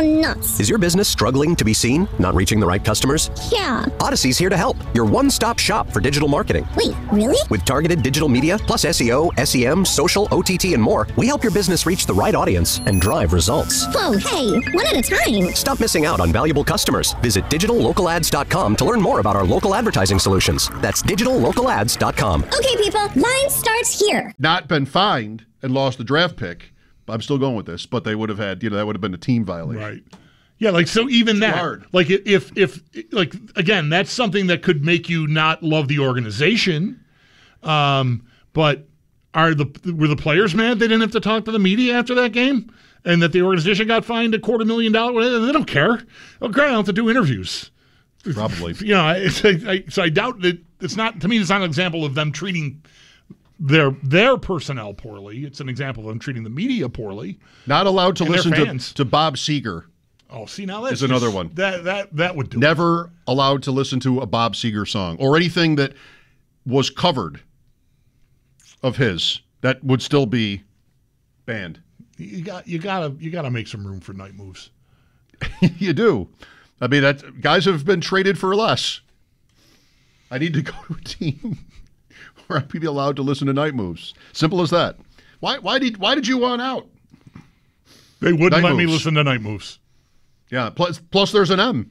nuts. Is your business struggling to be seen? Not reaching the right customers? Yeah. Odyssey's here to help. Your one-stop shop for digital marketing. Wait, really? With targeted digital media, plus SEO, SEM, social, OTT, and more, we help your business reach the right audience and drive results. Whoa, hey, one at a time. Stop missing out on valuable customers. Visit digitallocalads.com to learn more about our local advertising solutions. That's digitallocalads.com. Okay, people, line starts here. Not been fined and lost the draft pick. I'm still going with this, but they would have had, that would have been a team violation. Right. Yeah, like, so even that, hard. like, if like, again, that's something that could make you not love the organization. But were the players mad they didn't have to talk to the media after that game, and that the organization got fined $250,000? They don't care. Oh, great, I don't have to do interviews. Probably. So I doubt that it's not. To me, it's not an example of them treating their personnel poorly. It's an example of them treating the media poorly. Not allowed to listen to Bob Seger. Oh, see, now that's is another one. That would do. Never allowed to listen to a Bob Seger song or anything that was covered of his that would still be banned. You gotta make some room for night moves. You do. I mean, guys have been traded for less. I need to go to a team where I'd be allowed to listen to night moves. Simple as that. Why did you want out? They wouldn't let me listen to night moves. Yeah. Plus, there's an M.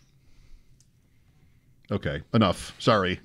Okay. Enough. Sorry.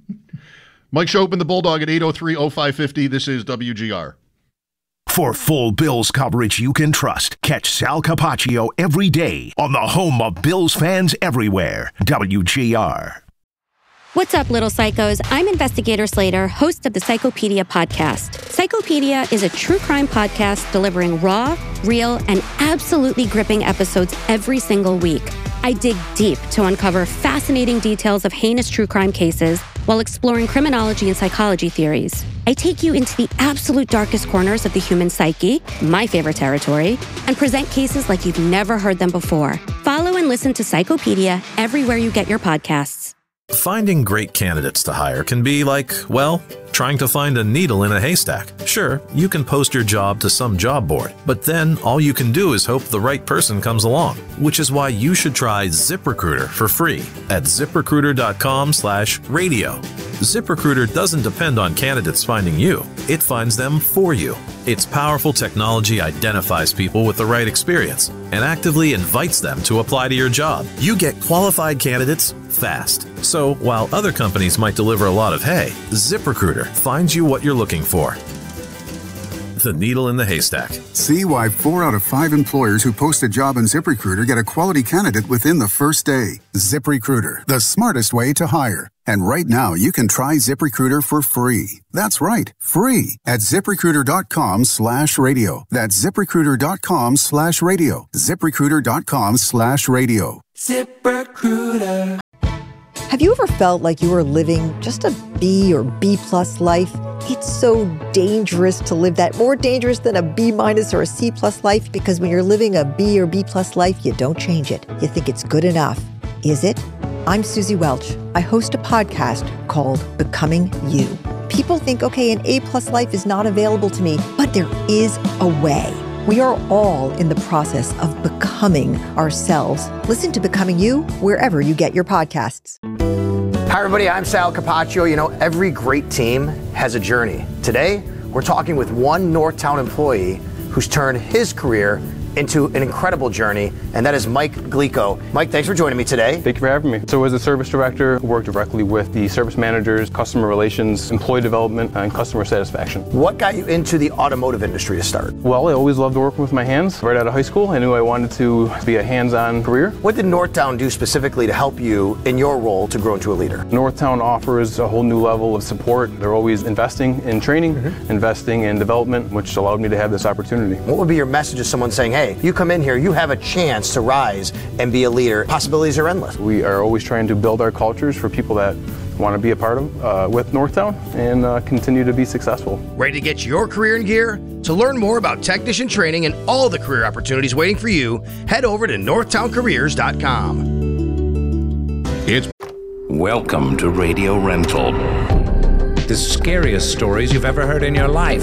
Mike Schopp and the Bulldog at 803-0550. This is WGR. For full Bills coverage you can trust, catch Sal Capaccio every day on the home of Bills fans everywhere, WGR. What's up, little psychos? I'm Investigator Slater, host of the Psychopedia podcast. Psychopedia is a true crime podcast delivering raw, real, and absolutely gripping episodes every single week. I dig deep to uncover fascinating details of heinous true crime cases while exploring criminology and psychology theories. I take you into the absolute darkest corners of the human psyche, my favorite territory, and present cases like you've never heard them before. Follow and listen to Psychopedia everywhere you get your podcasts. Finding great candidates to hire can be like, well, trying to find a needle in a haystack. Sure, you can post your job to some job board, but then all you can do is hope the right person comes along, which is why you should try ZipRecruiter for free at ZipRecruiter.com/radio. ZipRecruiter doesn't depend on candidates finding you. It finds them for you. Its powerful technology identifies people with the right experience and actively invites them to apply to your job. You get qualified candidates fast. So while other companies might deliver a lot of hay, ZipRecruiter finds you what you're looking for. The needle in the haystack. See why 4 out of 5 employers who post a job on ZipRecruiter get a quality candidate within the first day. ZipRecruiter, the smartest way to hire. And right now, you can try ZipRecruiter for free. That's right, free at ZipRecruiter.com/radio. That's ZipRecruiter.com/radio. ZipRecruiter.com/radio. ZipRecruiter. Have you ever felt like you were living just a B or B+ life? It's so dangerous to live that, more dangerous than a B- or a C+ life, because when you're living a B or B+ life, you don't change it. You think it's good enough. Is it? I'm Susie Welch. I host a podcast called Becoming You. People think, okay, an A+ life is not available to me, but there is a way. We are all in the process of becoming ourselves. Listen to Becoming You wherever you get your podcasts. Hi, everybody. I'm Sal Capaccio. You know, every great team has a journey. Today, we're talking with one Northtown employee who's turned his career into an incredible journey, and that is Mike Glico. Mike, thanks for joining me today. Thank you for having me. So as a service director, I work directly with the service managers, customer relations, employee development, and customer satisfaction. What got you into the automotive industry to start? Well, I always loved working with my hands. Right out of high school, I knew I wanted to be a hands-on career. What did Northtown do specifically to help you in your role to grow into a leader? Northtown offers a whole new level of support. They're always investing in training, investing in development, which allowed me to have this opportunity. What would be your message to someone saying, hey, you come in here, you have a chance to rise and be a leader. Possibilities are endless. We are always trying to build our cultures for people that want to be a part of with Northtown and continue to be successful. Ready to get your career in gear? To learn more about technician training and all the career opportunities waiting for you, head over to northtowncareers.com. Welcome to Radio Rental. The scariest stories you've ever heard in your life.